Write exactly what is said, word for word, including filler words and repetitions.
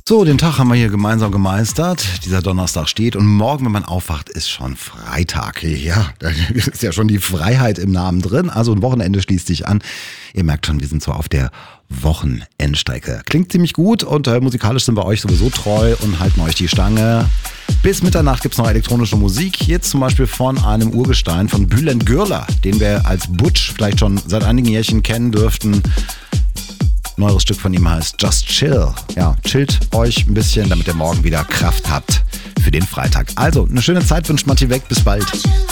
So, den Tag haben wir hier gemeinsam gemeistert. Dieser Donnerstag steht und morgen, wenn man aufwacht, ist schon Freitag. Ja, da ist ja schon die Freiheit im Namen drin. Also ein Wochenende schließt sich an. Ihr merkt schon, wir sind so auf der Wochenendstrecke. Klingt ziemlich gut und äh, musikalisch sind wir euch sowieso treu und halten euch die Stange. Bis Mitternacht gibt es noch elektronische Musik. Jetzt zum Beispiel von einem Urgestein von Bülent Gürler, den wir als Butch vielleicht schon seit einigen Jährchen kennen dürften. Neues Stück von ihm heißt Just Chill. Ja, chillt euch ein bisschen, damit ihr morgen wieder Kraft habt für den Freitag. Also, eine schöne Zeit wünscht Matti weg. Bis bald.